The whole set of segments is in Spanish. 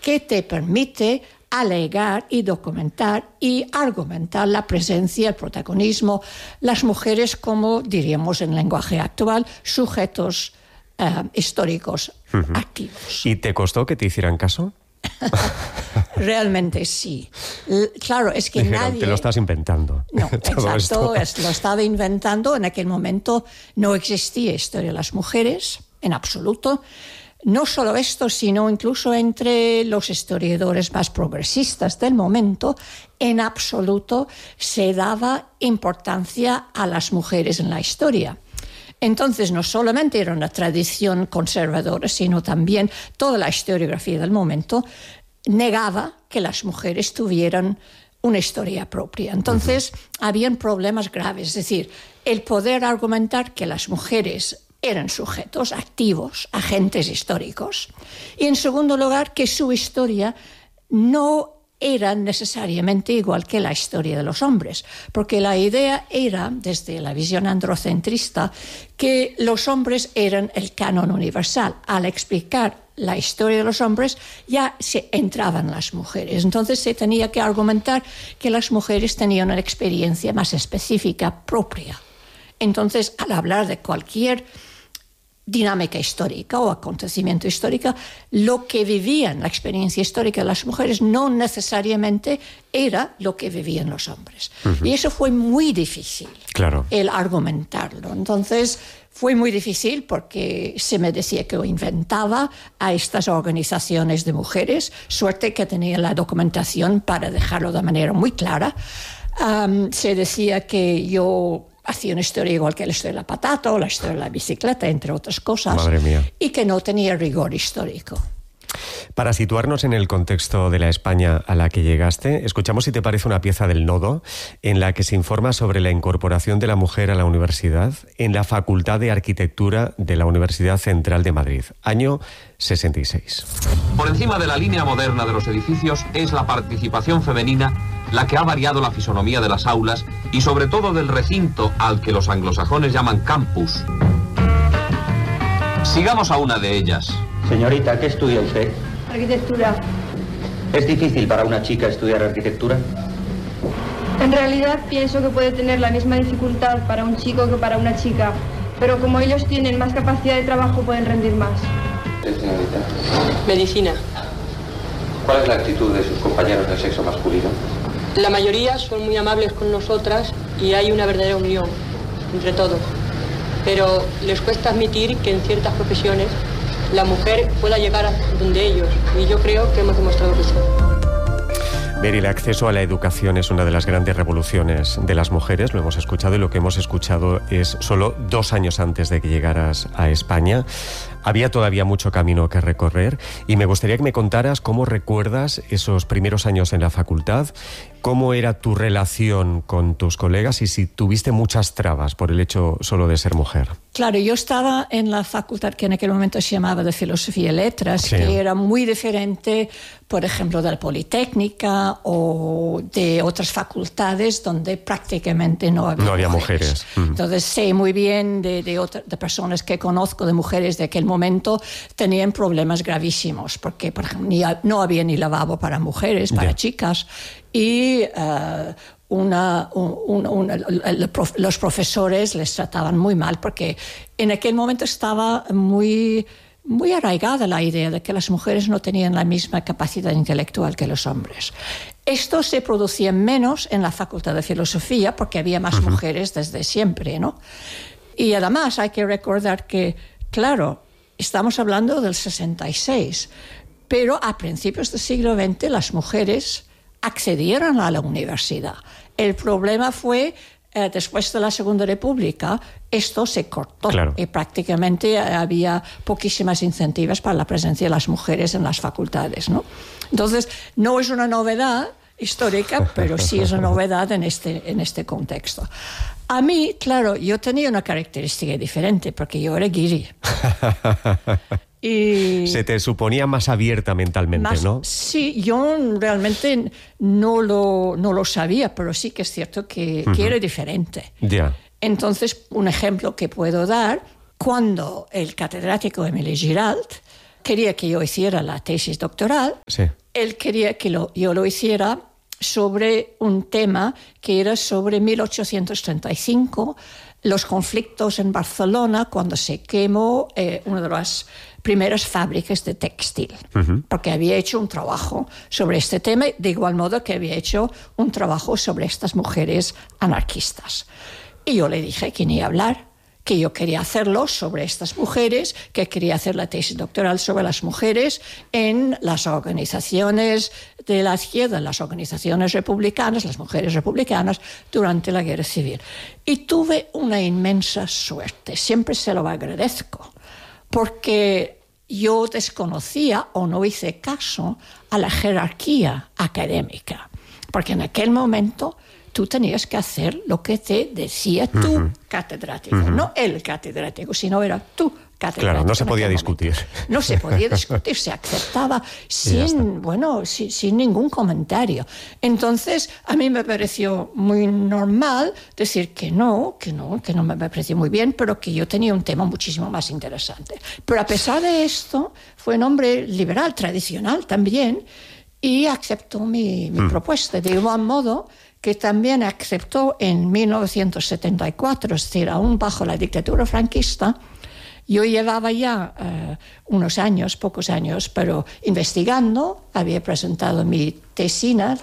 que te permite alegar y documentar y argumentar la presencia, el protagonismo, las mujeres como, diríamos en lenguaje actual, sujetos históricos activos. ¿Y te costó que te hicieran caso? Realmente sí. Claro, es que Dijeron, nadie... te lo estás inventando. No, exacto, lo estaba inventando. En aquel momento no existía historia de las mujeres, en absoluto. No solo esto, sino incluso entre los historiadores más progresistas del momento, en absoluto se daba importancia a las mujeres en la historia. Entonces, no solamente era una tradición conservadora, sino también toda la historiografía del momento negaba que las mujeres tuvieran una historia propia. Entonces, habían problemas graves. Es decir, el poder argumentar que las mujeres eran sujetos activos, agentes históricos. Y, en segundo lugar, que su historia no era necesariamente igual que la historia de los hombres, porque la idea era, desde la visión androcentrista, que los hombres eran el canon universal. Al explicar la historia de los hombres, ya se entraban las mujeres. Entonces se tenía que argumentar que las mujeres tenían una experiencia más específica, propia. Entonces, al hablar de cualquier dinámica histórica o acontecimiento histórico, lo que vivían, la experiencia histórica de las mujeres, no necesariamente era lo que vivían los hombres. Y eso fue muy difícil, el argumentarlo. Entonces, fue muy difícil porque se me decía que yo inventaba a estas organizaciones de mujeres, suerte que tenía la documentación para dejarlo de manera muy clara. Se decía que yo hacía una historia igual que la historia de la patata o la historia de la bicicleta, entre otras cosas. Madre mía. Y que no tenía rigor histórico. Para situarnos en el contexto de la España a la que llegaste, escuchamos, si te parece, una pieza del Nodo en la que se informa sobre la incorporación de la mujer a la universidad en la Facultad de Arquitectura de la Universidad Central de Madrid, año 66. Por encima de la línea moderna de los edificios es la participación femenina la que ha variado la fisonomía de las aulas y sobre todo del recinto al que los anglosajones llaman campus. Sigamos a una de ellas. Señorita, ¿qué estudia usted? Arquitectura. ¿Es difícil para una chica estudiar arquitectura? En realidad pienso que puede tener la misma dificultad para un chico que para una chica, pero como ellos tienen más capacidad de trabajo pueden rendir más. Señorita. Medicina. ¿Cuál es la actitud de sus compañeros del sexo masculino? La mayoría son muy amables con nosotras y hay una verdadera unión entre todos. Pero les cuesta admitir que en ciertas profesiones la mujer pueda llegar a donde ellos. Y yo creo que hemos demostrado que sí. Ver, el acceso a la educación es una de las grandes revoluciones de las mujeres, lo hemos escuchado, y lo que hemos escuchado es solo 2 años antes de que llegaras a España. Había todavía mucho camino que recorrer y me gustaría que me contaras cómo recuerdas esos primeros años en la facultad, cómo era tu relación con tus colegas y si tuviste muchas trabas por el hecho solo de ser mujer. Claro, yo estaba en la facultad que en aquel momento se llamaba de Filosofía y Letras, sí, que era muy diferente, por ejemplo, de la Politécnica o de otras facultades donde prácticamente no había mujeres. Entonces sé muy bien de personas que conozco, de mujeres de aquel momento, tenían problemas gravísimos, porque, por ejemplo, no había ni lavabo para mujeres, para chicas, y los profesores les trataban muy mal, porque en aquel momento estaba muy arraigada la idea de que las mujeres no tenían la misma capacidad intelectual que los hombres. Esto se producía menos en la Facultad de Filosofía porque había más mujeres desde siempre, ¿no? Y además hay que recordar que, claro, estamos hablando del 66, pero a principios del siglo XX las mujeres accedieron a la universidad. El problema fue, después de la Segunda República, esto se cortó. Claro. Y prácticamente había poquísimas incentivos para la presencia de las mujeres en las facultades, ¿no? Entonces, no es una novedad histórica, pero sí es una novedad en este contexto. A mí, claro, yo tenía una característica diferente, porque yo era guiri. Y se te suponía más abierta mentalmente, ¿no? Sí, yo realmente no lo sabía, pero sí que es cierto que era diferente. Ya. Entonces, un ejemplo que puedo dar, cuando el catedrático Émile Giralt quería que yo hiciera la tesis doctoral. Sí. Él quería que yo lo hiciera sobre un tema que era sobre 1835, los conflictos en Barcelona cuando se quemó una de las primeras fábricas de textil, porque había hecho un trabajo sobre este tema, de igual modo que había hecho un trabajo sobre estas mujeres anarquistas. Y yo le dije que ni hablar, que yo quería hacerlo sobre estas mujeres, que quería hacer la tesis doctoral sobre las mujeres en las organizaciones de la izquierda, las organizaciones republicanas, las mujeres republicanas, durante la Guerra Civil. Y tuve una inmensa suerte, siempre se lo agradezco, porque yo desconocía o no hice caso a la jerarquía académica, porque en aquel momento tú tenías que hacer lo que te decía tu catedrático, no el catedrático, sino era tu catedrático. Claro, no se podía discutir. No se podía discutir, se aceptaba sin ningún comentario. Entonces, a mí me pareció muy normal decir que no me pareció muy bien, pero que yo tenía un tema muchísimo más interesante. Pero a pesar de esto, fue un hombre liberal, tradicional también, y aceptó mi propuesta. De igual modo que también aceptó en 1974, es decir, aún bajo la dictadura franquista. Yo llevaba ya unos años, pocos años, pero investigando, había presentado mi tesina,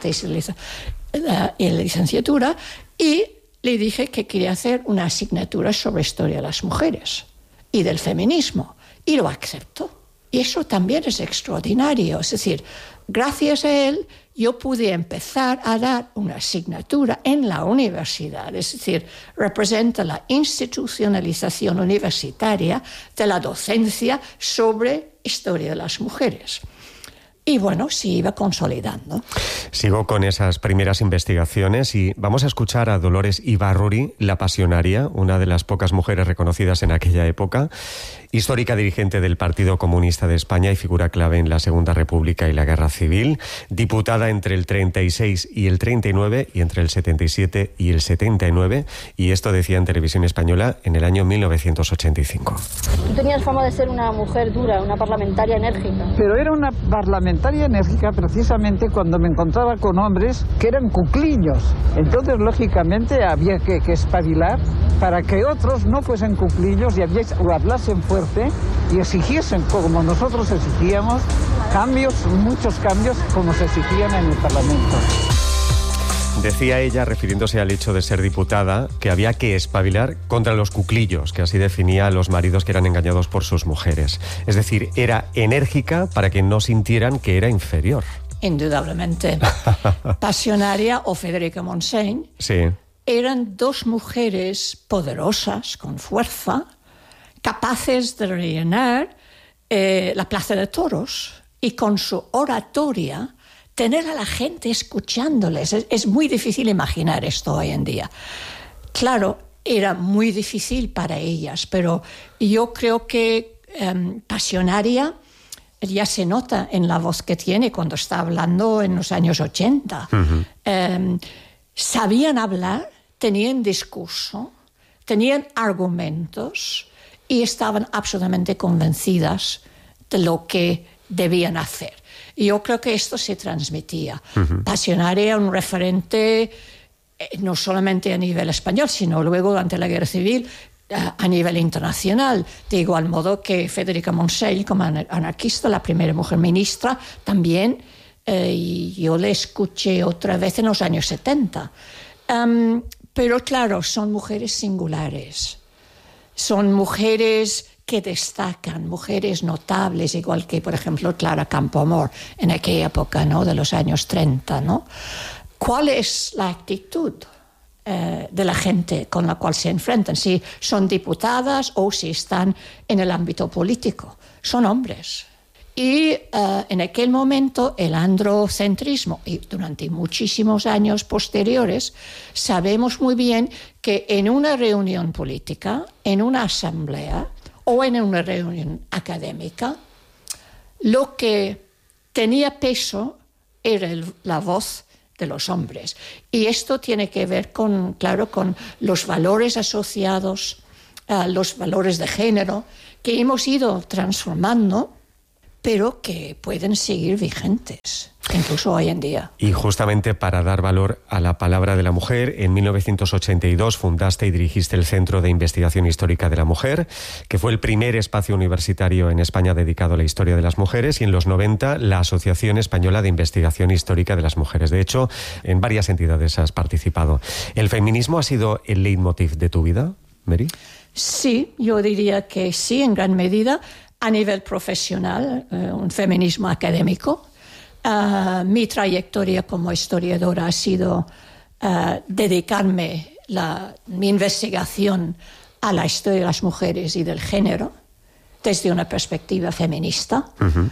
en la licenciatura, y le dije que quería hacer una asignatura sobre historia de las mujeres y del feminismo, y lo aceptó. Y eso también es extraordinario, es decir, gracias a él yo pude empezar a dar una asignatura en la universidad, es decir, representa la institucionalización universitaria de la docencia sobre historia de las mujeres. Y bueno, se iba consolidando. Sigo con esas primeras investigaciones y vamos a escuchar a Dolores Ibarruri, la pasionaria, una de las pocas mujeres reconocidas en aquella época, histórica dirigente del Partido Comunista de España y figura clave en la Segunda República y la Guerra Civil, diputada entre el 36 y el 39 y entre el 77 y el 79, y esto decía en Televisión Española en el año 1985. Tú tenías fama de ser una mujer dura, una parlamentaria enérgica. Pero era una parlamentaria enérgica precisamente cuando me encontraba con hombres que eran cuclillos. Entonces, lógicamente, había que espabilar para que otros no fuesen cuclillos y hablasen fuerte y exigiesen, como nosotros exigíamos, cambios, muchos cambios, como se exigían en el Parlamento. Decía ella, refiriéndose al hecho de ser diputada, que había que espabilar contra los cuclillos, que así definía a los maridos que eran engañados por sus mujeres. Es decir, era enérgica para que no sintieran que era inferior. Indudablemente. Pasionaria o Federica Montseny eran dos mujeres poderosas, con fuerza, capaces de rellenar la Plaza de Toros y con su oratoria tener a la gente escuchándoles. Es muy difícil imaginar esto hoy en día. Claro, era muy difícil para ellas, pero yo creo que pasionaria ya se nota en la voz que tiene cuando está hablando en los años 80. Sabían hablar, tenían discurso, tenían argumentos y estaban absolutamente convencidas de lo que debían hacer. Y yo creo que esto se transmitía. Pasionaria, un referente no solamente a nivel español, sino luego durante la Guerra Civil a nivel internacional. De igual modo que Federica Montseny, como anarquista, la primera mujer ministra, también, y yo le escuché otra vez en los años 70. Pero claro, son mujeres singulares. Son mujeres que destacan, mujeres notables, igual que, por ejemplo, Clara Campoamor, en aquella época, ¿no?, de los años 30, ¿no? ¿Cuál es la actitud de la gente con la cual se enfrentan? Si son diputadas o si están en el ámbito político. Son hombres. Y en aquel momento el androcentrismo, y durante muchísimos años posteriores, sabemos muy bien que en una reunión política, en una asamblea o en una reunión académica, lo que tenía peso era la voz de los hombres. Y esto tiene que ver con los valores asociados a los valores de género que hemos ido transformando, pero que pueden seguir vigentes, incluso hoy en día. Y justamente para dar valor a la palabra de la mujer, en 1982 fundaste y dirigiste el Centro de Investigación Histórica de la Mujer, que fue el primer espacio universitario en España dedicado a la historia de las mujeres, y en los 90 la Asociación Española de Investigación Histórica de las Mujeres. De hecho, en varias entidades has participado. ¿El feminismo ha sido el leitmotiv de tu vida, Mary? Sí, yo diría que sí, en gran medida. A nivel profesional, un feminismo académico. Mi trayectoria como historiadora ha sido dedicarme mi investigación a la historia de las mujeres y del género desde una perspectiva feminista.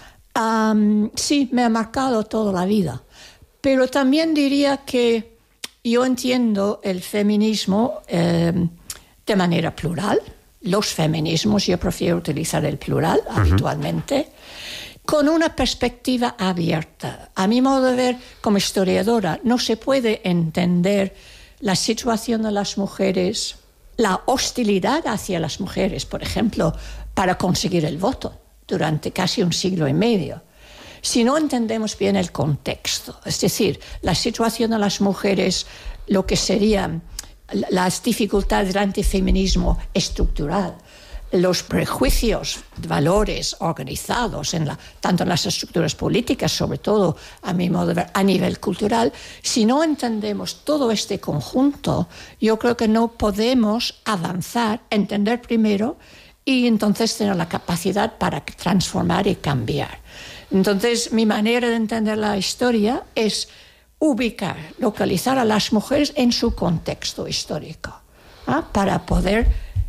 Sí, me ha marcado toda la vida. Pero también diría que yo entiendo el feminismo de manera plural. Los feminismos, yo prefiero utilizar el plural habitualmente, con una perspectiva abierta. A mi modo de ver, como historiadora, no se puede entender la situación de las mujeres, la hostilidad hacia las mujeres, por ejemplo, para conseguir el voto durante casi un siglo y medio, si no entendemos bien el contexto. Es decir, la situación de las mujeres, lo que serían las dificultades del antifeminismo estructural, los prejuicios, valores organizados tanto en las estructuras políticas, sobre todo, a mi modo de ver, a nivel cultural. Si no entendemos todo este conjunto, yo creo que no podemos avanzar, entender primero y entonces tener la capacidad para transformar y cambiar. Entonces, mi manera de entender la historia es ubicar, localizar a las mujeres en su contexto histórico, para poder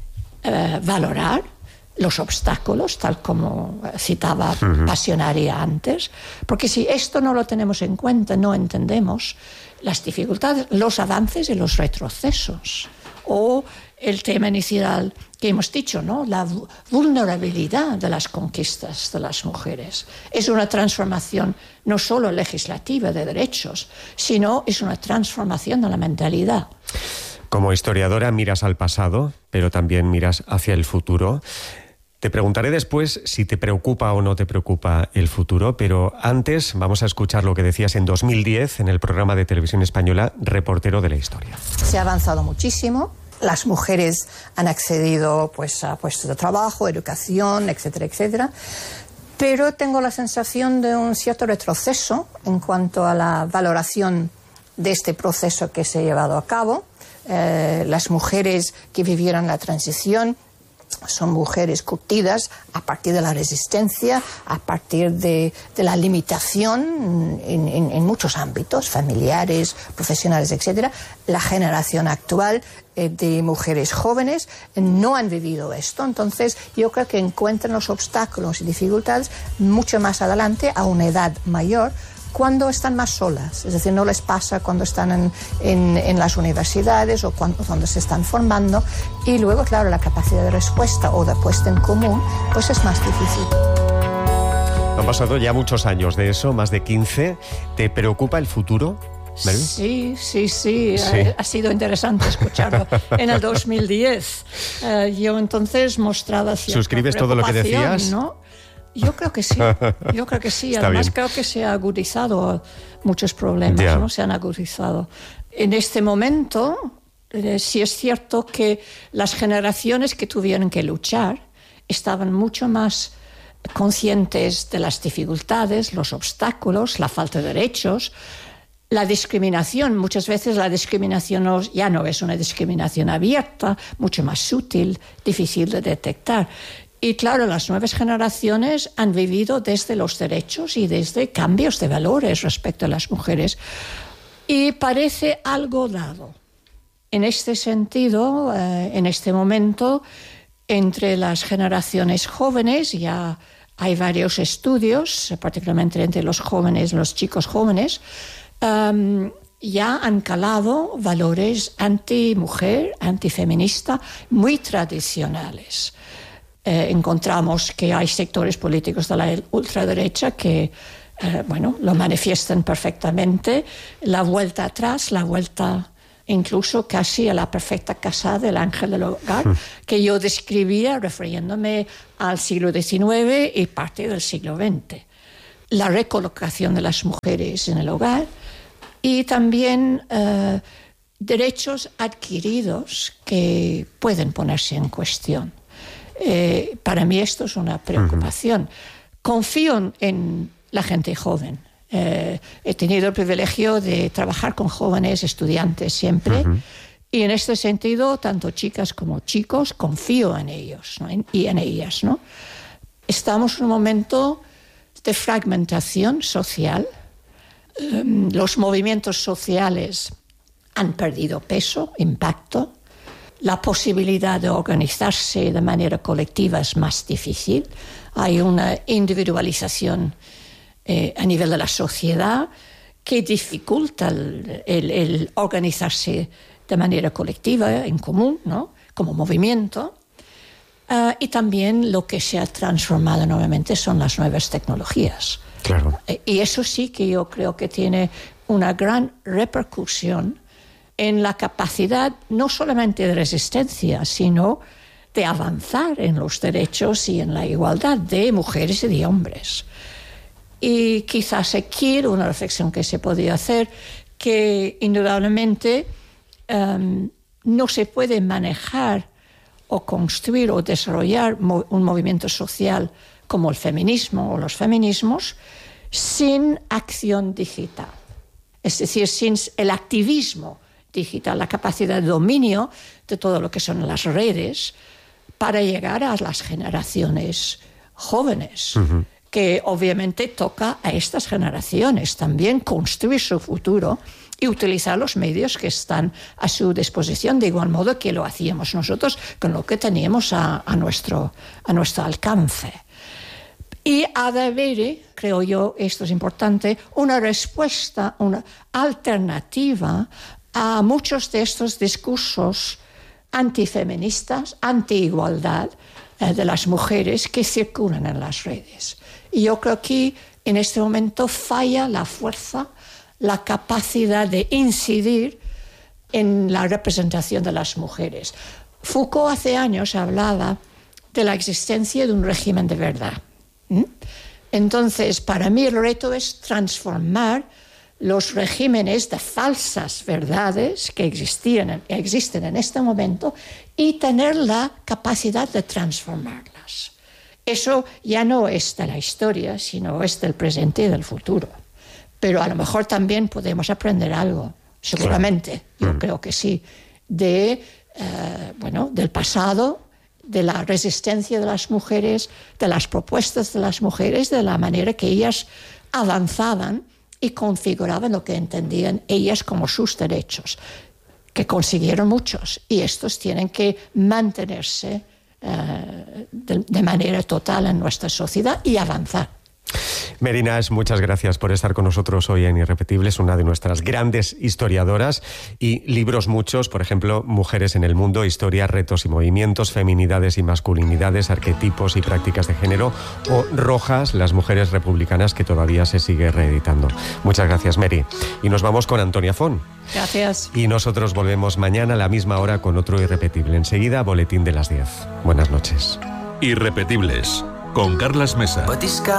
valorar los obstáculos, tal como citaba Pasionaria antes, porque si esto no lo tenemos en cuenta, no entendemos las dificultades, los avances y los retrocesos, o el tema inicial que hemos dicho, ¿no? La vulnerabilidad de las conquistas de las mujeres. Es una transformación no solo legislativa de derechos, sino es una transformación de la mentalidad. Como historiadora miras al pasado, pero también miras hacia el futuro. Te preguntaré después si te preocupa o no te preocupa el futuro, pero antes vamos a escuchar lo que decías en 2010 en el programa de televisión española Reportero de la Historia. Se ha avanzado muchísimo. Las mujeres han accedido a puestos de trabajo, educación, etcétera, etcétera. Pero tengo la sensación de un cierto retroceso en cuanto a la valoración de este proceso que se ha llevado a cabo. Las mujeres que vivieron la transición son mujeres curtidas a partir de la resistencia, a partir de la limitación en muchos ámbitos, familiares, profesionales, etc. La generación actual de mujeres jóvenes no han vivido esto, entonces yo creo que encuentran los obstáculos y dificultades mucho más adelante, a una edad mayor, cuando están más solas, es decir, no les pasa cuando están en las universidades o cuando se están formando, y luego, claro, la capacidad de respuesta o de puesta en común, pues es más difícil. Han pasado ya muchos años de eso, más de 15. ¿Te preocupa el futuro, Mary? Sí. Ha sido interesante escucharlo. En el 2010 yo entonces mostraba cierta ¿Suscribes todo lo que decías? ¿No? Yo creo que sí. Además, creo que se han agudizado muchos problemas, ¿no? Se han agudizado. En este momento, sí es cierto que las generaciones que tuvieron que luchar estaban mucho más conscientes de las dificultades, los obstáculos, la falta de derechos, la discriminación. Muchas veces la discriminación ya no es una discriminación abierta, mucho más sutil, difícil de detectar. Y claro, las nuevas generaciones han vivido desde los derechos y desde cambios de valores respecto a las mujeres. Y parece algo dado. En este sentido, en este momento, entre las generaciones jóvenes, ya hay varios estudios, particularmente entre los jóvenes, los chicos jóvenes, ya han calado valores anti-mujer, antifeminista, muy tradicionales. Encontramos que hay sectores políticos de la ultraderecha que lo manifiestan perfectamente. La vuelta atrás, la vuelta incluso casi a la perfecta casa del ángel del hogar, que yo describía refiriéndome al siglo XIX y parte del siglo XX. La recolocación de las mujeres en el hogar y también derechos adquiridos que pueden ponerse en cuestión. Para mí esto es una preocupación. Confío en la gente joven. He tenido el privilegio de trabajar con jóvenes estudiantes siempre y en este sentido, tanto chicas como chicos, confío en ellos, ¿no? y en ellas, ¿no? Estamos en un momento de fragmentación social. Los movimientos sociales han perdido peso, impacto. La posibilidad de organizarse de manera colectiva es más difícil. Hay una individualización a nivel de la sociedad que dificulta el organizarse de manera colectiva, en común, ¿no? Como movimiento. Y también lo que se ha transformado nuevamente son las nuevas tecnologías. Claro. Y eso sí que yo creo que tiene una gran repercusión en la capacidad no solamente de resistencia, sino de avanzar en los derechos y en la igualdad de mujeres y de hombres. Y quizás aquí una reflexión que se podría hacer, que indudablemente no se puede manejar o construir o desarrollar un movimiento social como el feminismo o los feminismos sin acción digital. Es decir, sin el activismo digital, la capacidad de dominio de todo lo que son las redes para llegar a las generaciones jóvenes. Que obviamente toca a estas generaciones también construir su futuro y utilizar los medios que están a su disposición, de igual modo que lo hacíamos nosotros con lo que teníamos a nuestro alcance. Y ha de haber, creo yo, esto es importante, una respuesta, una alternativa a muchos de estos discursos antifeministas, anti-igualdad de las mujeres que circulan en las redes. Y yo creo que en este momento falla la fuerza, la capacidad de incidir en la representación de las mujeres. Foucault hace años hablaba de la existencia de un régimen de verdad. Entonces, para mí el reto es transformar los regímenes de falsas verdades que existen en este momento y tener la capacidad de transformarlas. Eso ya no es de la historia, sino es del presente y del futuro. Pero a lo mejor también podemos aprender algo, seguramente, yo creo que sí, del pasado, de la resistencia de las mujeres, de las propuestas de las mujeres, de la manera que ellas avanzaban y configuraban lo que entendían ellas como sus derechos, que consiguieron muchos, y estos tienen que mantenerse de manera total en nuestra sociedad y avanzar. Mary Nash, muchas gracias por estar con nosotros hoy en Irrepetibles, una de nuestras grandes historiadoras, y libros muchos, por ejemplo, Mujeres en el Mundo, Historia, Retos y Movimientos, Feminidades y Masculinidades, Arquetipos y Prácticas de Género, o Rojas, Las Mujeres Republicanas, que todavía se sigue reeditando. Muchas gracias, Mary. Y nos vamos con Antonia Font. Gracias. Y nosotros volvemos mañana a la misma hora con otro Irrepetible. Enseguida, boletín de las 10. Buenas noches. Irrepetibles, con Carlas Mesa.